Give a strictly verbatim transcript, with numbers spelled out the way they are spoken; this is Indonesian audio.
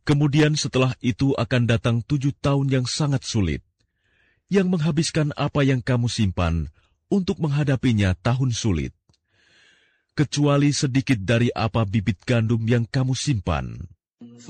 Kemudian setelah itu akan datang tujuh tahun yang sangat sulit, yang menghabiskan apa yang kamu simpan untuk menghadapinya tahun sulit, kecuali sedikit dari apa bibit gandum yang kamu simpan.